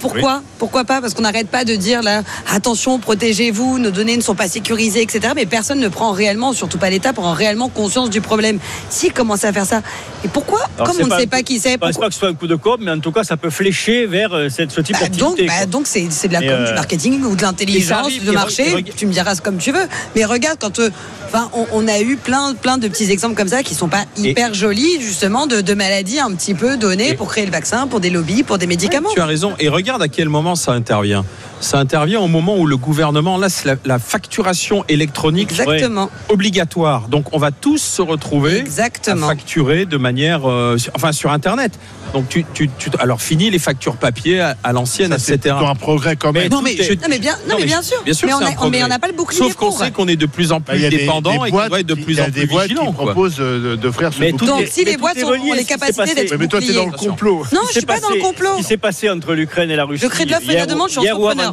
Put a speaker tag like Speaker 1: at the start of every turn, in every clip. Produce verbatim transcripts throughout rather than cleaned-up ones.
Speaker 1: pourquoi ? Oui. Pourquoi pas ? Parce qu'on n'arrête pas de dire là, attention, protégez-vous, nos données ne sont pas sécurisées, et cetera. Mais personne ne prend réellement, surtout pas l'État, prend réellement conscience du problème. S'ils commencent à faire ça, et pourquoi ? Alors, comme on ne sait pas qui c'est.
Speaker 2: Je ne pense pas que ce soit un coup de com', mais en tout cas, ça peut flécher vers cette, ce type bah, d'activité.
Speaker 1: Donc, bah, donc c'est, c'est de la com, euh... du marketing ou de l'intelligence, du marché. Re- tu me diras comme tu veux. Mais regarde, quand euh, enfin, on, on a eu plein, plein de petits exemples comme ça qui ne sont pas hyper et... jolis, justement, de, de maladies un petit peu données et... pour créer le vaccin, pour des lobbies, pour des médicaments.
Speaker 3: Ouais, tu as raison. Et regarde à quel moment ça intervient. Ça intervient au moment où le gouvernement laisse la, la facturation électronique
Speaker 1: Exactement.
Speaker 3: obligatoire. Donc on va tous se retrouver
Speaker 1: Exactement.
Speaker 3: à facturer de manière, euh, sur, enfin sur Internet. Donc tu, tu, tu, alors fini les factures papier à, à l'ancienne,
Speaker 4: ça,
Speaker 3: et cetera.
Speaker 4: C'est un progrès quand même.
Speaker 3: Mais
Speaker 1: non mais, je, non mais bien, non, non mais bien sûr.
Speaker 3: Bien sûr,
Speaker 1: mais on
Speaker 3: c'est
Speaker 1: a,
Speaker 3: un progrès.
Speaker 1: Mais on n'a pas le bouclier.
Speaker 3: Sauf qu'on
Speaker 1: pour.
Speaker 3: sait qu'on est de plus en plus bah, dépendant et qu'on doit être de plus en plus vigilant.
Speaker 4: Il y a des boîtes qui proposent d'offrir ce bouclier.
Speaker 1: Donc si les boîtes ont les capacités d'être.
Speaker 4: Mais toi t'es dans le complot.
Speaker 1: Non, je suis pas dans le complot.
Speaker 2: Ce qui s'est passé entre l'Ukraine et la Russie.
Speaker 1: Je crée de l'offre et de la demande, je suis entrepreneur.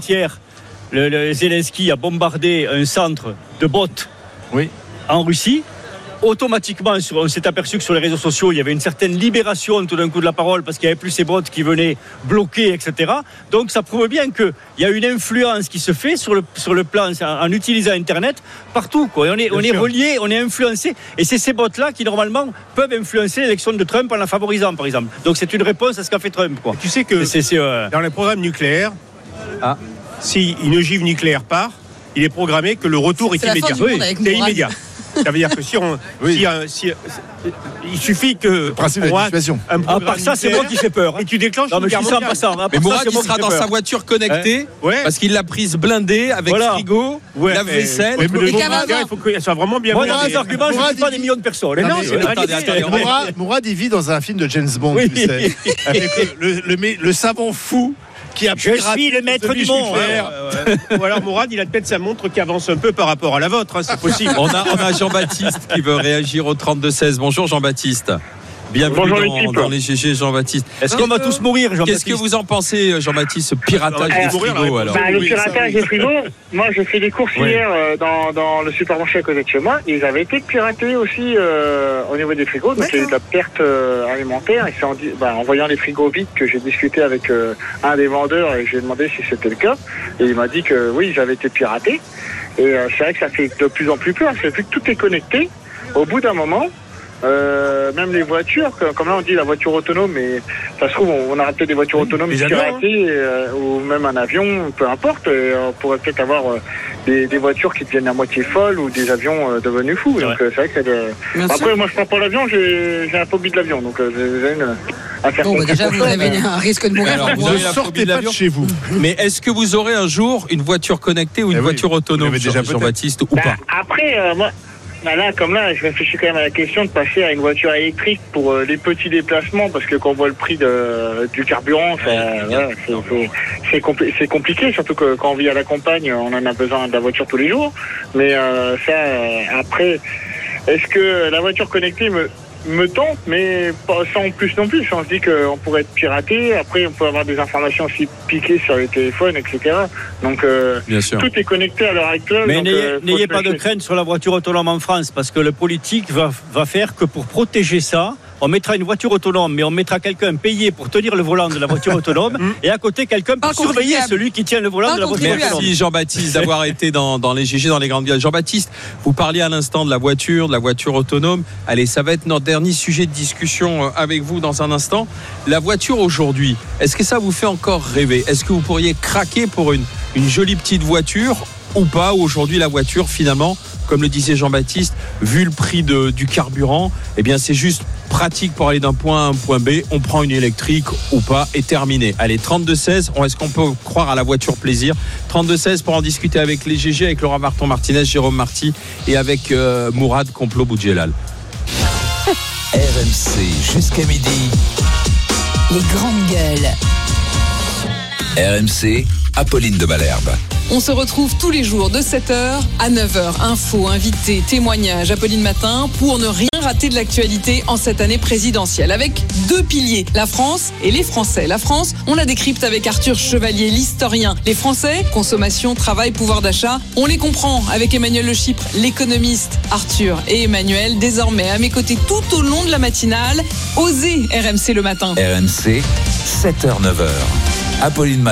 Speaker 2: Le, le Zelensky a bombardé un centre de bots
Speaker 4: oui.
Speaker 2: en Russie. Automatiquement, sur, on s'est aperçu que sur les réseaux sociaux, il y avait une certaine libération tout d'un coup de la parole parce qu'il n'y avait plus ces bots qui venaient bloquer, et cetera. Donc ça prouve bien qu'il y a une influence qui se fait sur le, sur le plan en, en utilisant Internet partout, quoi. Et on est, on est relié, on est influencé. Et c'est ces bots-là qui, normalement, peuvent influencer l'élection de Trump en la favorisant, par exemple. Donc c'est une réponse à ce qu'a fait Trump, quoi.
Speaker 5: Et tu sais que
Speaker 2: c'est, c'est, euh...
Speaker 5: dans les programmes nucléaires,
Speaker 3: ah.
Speaker 5: si une ogive nucléaire part, il est programmé que le retour
Speaker 1: c'est
Speaker 5: est immédiat.
Speaker 1: Oui,
Speaker 5: c'est immédiat. Ça veut dire que si on, oui. si, euh, si, euh, il suffit que
Speaker 4: le principe de la dissuasion.
Speaker 2: À part ça, c'est moi qui fais peur. Hein.
Speaker 5: Et tu déclenches.
Speaker 2: Non, mais je suis sans pas ça. Hein.
Speaker 3: Mais Mourad, il sera dans sa voiture connectée
Speaker 5: hein ouais.
Speaker 3: parce qu'il l'a prise blindée avec voilà. frigo,
Speaker 5: ouais,
Speaker 3: lave-vaisselle.
Speaker 1: Et le
Speaker 5: il faut que ça soit vraiment bien.
Speaker 2: Moi, dans les arguments, je ne suis pas des millions de personnes. Non, c'est une réalité.
Speaker 4: Mourad, il vit dans un film de James Bond, tu sais, avec le savant fou. Qui a
Speaker 2: je suis le maître du monde.
Speaker 5: Ouais, ouais. Ou alors Mourad, il a peut-être sa montre qui avance un peu par rapport à la vôtre, hein, c'est possible.
Speaker 3: On a, on a Jean-Baptiste qui veut réagir au trente-deux seize. Bonjour Jean-Baptiste. Bienvenue dans, dans les G G, Jean-Baptiste.
Speaker 2: Est-ce qu'on va tous mourir, Jean-Baptiste ?
Speaker 3: Qu'est-ce que vous en pensez, Jean-Baptiste, ce piratage euh, des frigos alors
Speaker 6: bah, Le piratage des frigos, moi j'ai fait des courses oui. hier euh, dans, dans le supermarché à côté de chez moi. Ils avaient été piratés aussi euh, au niveau des frigos. Donc il y a eu de la perte euh, alimentaire. Et c'est en, bah, en voyant les frigos vides que j'ai discuté avec euh, un des vendeurs et j'ai demandé si c'était le cas. Et il m'a dit que oui, ils avaient été piratés. Et euh, c'est vrai que ça fait de plus en plus peur. C'est vu que tout est connecté. Au bout d'un moment, Euh, même les voitures, comme là on dit la voiture autonome, mais ça se trouve on, on arrête peut-être des voitures autonomes piratées, euh, ou même un avion, peu importe, et on pourrait peut-être avoir euh, des, des voitures qui deviennent à moitié folles ou des avions euh, devenus fous. Donc euh, c'est vrai que c'est de... Après sûr. Moi je prends pas l'avion, j'ai, j'ai un phobie de l'avion, donc euh, j'ai une affaire.
Speaker 1: Bon bah déjà vous avez mais... un risque de mourir.
Speaker 3: Alors, vous ne sortez pas de chez vous. Mais est-ce que vous aurez un jour une voiture connectée ou une eh voiture oui, autonome, déjà Jean-Baptiste, ou
Speaker 6: bah,
Speaker 3: pas?
Speaker 6: Après euh, moi. Bah là, comme là, je réfléchis quand même à la question de passer à une voiture électrique pour euh, les petits déplacements, parce que quand on voit le prix de, du carburant, ça, ouais, c'est, c'est, c'est, compli- c'est compliqué, surtout que quand on vit à la campagne, on en a besoin de la voiture tous les jours. Mais euh, ça, euh, après, est-ce que la voiture connectée me me tente, mais pas sans plus non plus. On se dit qu'on pourrait être piraté. Après, on peut avoir des informations aussi piquées sur les téléphones, et cetera. Donc, euh, tout est connecté à l'heure actuelle.
Speaker 2: Mais
Speaker 6: donc,
Speaker 2: n'ayez,
Speaker 6: euh,
Speaker 2: n'ayez pas de crainte sur la voiture autonome en France, parce que le politique va, va faire que pour protéger ça, on mettra une voiture autonome, mais on mettra quelqu'un payé pour tenir le volant de la voiture autonome et à côté quelqu'un pour surveiller celui qui tient le volant pas de la voiture autonome.
Speaker 3: Merci Jean-Baptiste d'avoir été dans, dans les G G, dans les grandes gueules. Jean-Baptiste, vous parliez à l'instant de la voiture, de la voiture autonome. Allez, ça va être notre dernier sujet de discussion avec vous dans un instant. La voiture aujourd'hui, est-ce que ça vous fait encore rêver ? Est-ce que vous pourriez craquer pour une, une jolie petite voiture ou pas ? Aujourd'hui, la voiture, finalement, comme le disait Jean-Baptiste, vu le prix de, du carburant, eh bien c'est juste pratique pour aller d'un point A à un point B. On prend une électrique ou pas et terminé. Allez, trente-deux seize, est-ce qu'on peut croire à la voiture plaisir ? trente-deux seize pour en discuter avec les G G, avec Laura Marton-Martinez, Jérôme Marty et avec euh, Mourad Complot-Boudjelal.
Speaker 7: R M C jusqu'à midi.
Speaker 8: Les grandes gueules.
Speaker 7: R M C, Apolline de Malherbe.
Speaker 8: On se retrouve tous les jours de sept heures à neuf heures. Infos, invités, témoignages, Apolline Matin, pour ne rien rater de l'actualité en cette année présidentielle. Avec deux piliers, la France et les Français. La France, on la décrypte avec Arthur Chevalier, l'historien. Les Français, consommation, travail, pouvoir d'achat, on les comprend avec Emmanuel Le Chypre, l'économiste. Arthur et Emmanuel, désormais à mes côtés tout au long de la matinale. Osez R M C le matin.
Speaker 7: R M C, sept heures neuf heures. Apolline Matin.